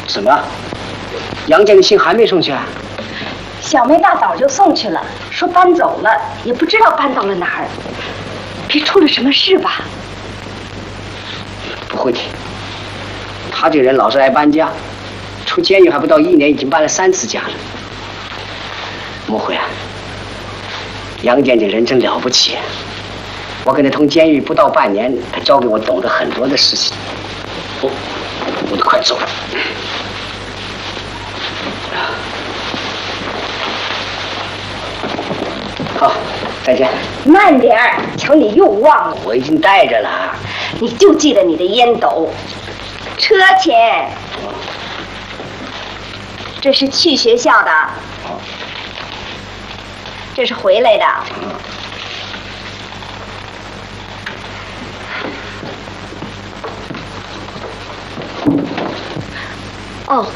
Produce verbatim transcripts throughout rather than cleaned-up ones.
怎么？杨建的信还没送去啊？ 小梅大早就送去了，说搬走了，也不知道搬到了哪儿。别出了什么事吧？ 不会的，他这人老是爱搬家，出监狱还不到一年，已经搬了三次家了。莫辉啊，杨建这人真了不起，我跟他同监狱不到半年，他教给我懂得很多的事情。我我都快走了。好，再见。 慢点儿，瞧你又忘了。 我已经带着了。 你就记得你的烟斗。车钱，这是去学校的，这是回来的。哦，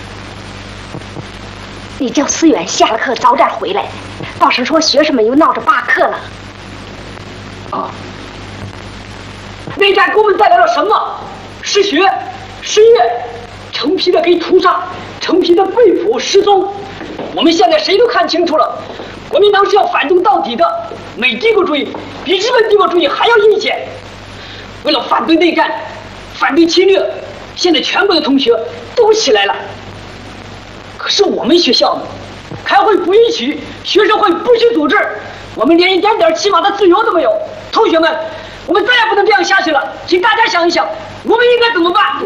你叫思远下了课早点回来。报上说学生们又闹着罢课了。 啊！ 内战给我们带来了什么？失学、失业，成批的给屠杀，成批的被捕失踪。我们现在谁都看清楚了，国民党是要反动到底的，美帝国主义比日本帝国主义还要阴险。为了反对内战，反对侵略，现在全国的同学都起来了。可是我们学校呢？开会不允许，学生会不许组织，我们连一点点起码的自由都没有。同学们，我们再也不能这样下去了，请大家想一想，我们应该怎么办？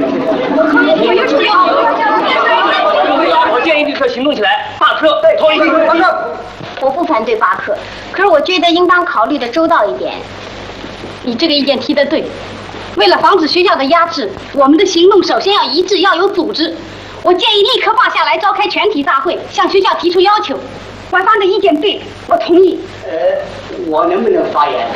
我建议立刻行动起来，罢课，脱离罢课。 我不反对罢课，可是我觉得应当考虑的周到一点。 你这个意见提得对，为了防止学校的压制，我们的行动首先要一致，要有组织。我建议立刻罢下来，召开全体大会，向学校提出要求。 官方的意见对，我同意。 呃，我能不能发言？